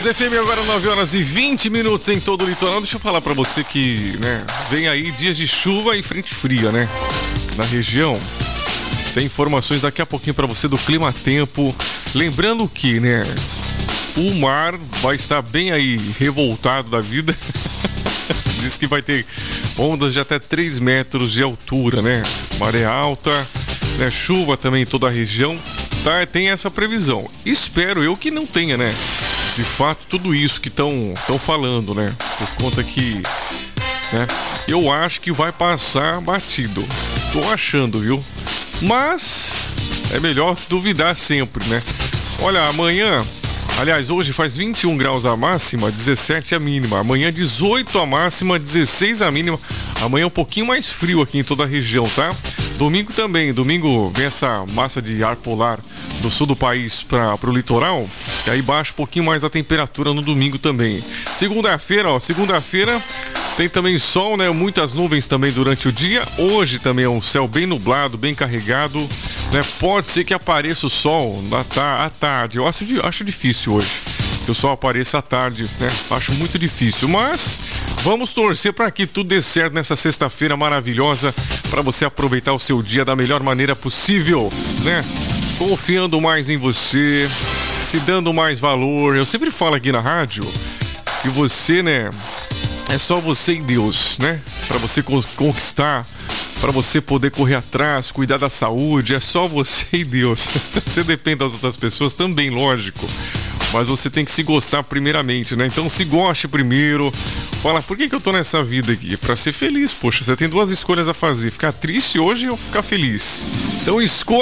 Mais FM agora 9h20 em todo o litoral. Deixa eu falar pra você que, né, vem aí dias de chuva e frente fria, né? Na região. Tem informações daqui a pouquinho pra você do clima-tempo. Lembrando que, né, o mar vai estar bem aí revoltado da vida. Diz que vai ter ondas de até 3 metros de altura, né? Maré alta, né? Chuva também em toda a região. Tá, tem essa previsão. Espero eu que não tenha, né? De fato, tudo isso que estão falando, né? Por conta que, né? Eu acho que vai passar batido. Tô achando, viu? Mas é melhor duvidar sempre, né? Olha, amanhã, aliás, hoje faz 21 graus a máxima, 17 a mínima. Amanhã 18 a máxima, 16 a mínima. Amanhã um pouquinho mais frio aqui em toda a região, tá? Domingo também. Domingo vem essa massa de ar polar do sul do país para o litoral. E aí baixa um pouquinho mais a temperatura no domingo também. Segunda-feira, ó. Segunda-feira tem também sol, né? Muitas nuvens também durante o dia. Hoje também é um céu bem nublado, bem carregado, né? Pode ser que apareça o sol à tarde. Eu acho difícil hoje que o sol apareça à tarde, né? Acho muito difícil, mas vamos torcer para que tudo dê certo nessa sexta-feira maravilhosa, para você aproveitar o seu dia da melhor maneira possível, né? Confiando mais em você, se dando mais valor. Eu sempre falo aqui na rádio que você, né, é só você e Deus, né? Para você conquistar, para você poder correr atrás, cuidar da saúde, é só você e Deus. Você depende das outras pessoas também, lógico. Mas você tem que se gostar primeiramente, né? Então se goste primeiro. Fala, por que eu tô nessa vida aqui? É pra ser feliz, poxa. Você tem duas escolhas a fazer. Ficar triste hoje ou ficar feliz. Então escolha.